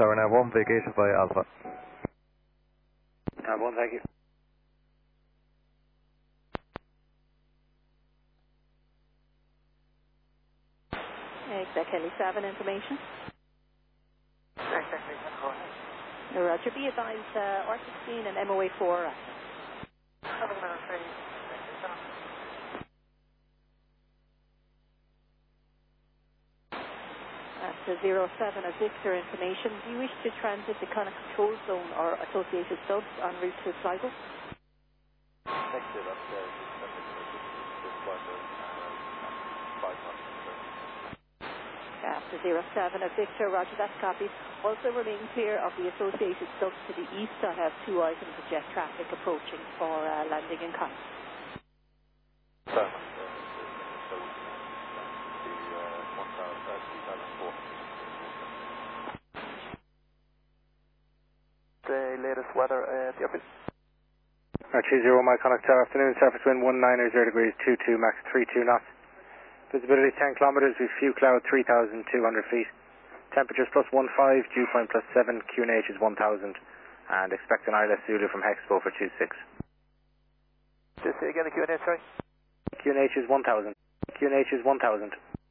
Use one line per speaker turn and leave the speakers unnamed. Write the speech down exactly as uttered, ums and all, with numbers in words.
Tower Nav one, vacation via Alpha.
Nav one, thank you.
Exec Heli seven information.
Exec Heli seven, go ahead.
Roger, be advised, uh, R sixteen and M O A four.
Seven minutes, three.
After zero seven of Victor information, do you wish to transit the Connacht control zone or associated subs en route to Sligo?
Thank you, that's uh, five months.
After zero seven of Victor, Roger, that's copied. Also remain clear of the associated subs to the east. I have two items of jet traffic approaching for uh, landing in Connacht.
Seven, uh, so the uh, one thousand four. The latest weather at the office.
R two zero, my Connacht Tower, afternoon, surface wind one nine zero degrees, two two, max three two knots. Visibility ten kilometers with few cloud three thousand two hundred feet. Temperatures plus one five, dew point plus seven, Q N H is one thousand. And expect an I L S Zulu from Hexpo for two six.
Just say again the Q N H, sorry?
Q N H is one thousand. Q N H is one thousand.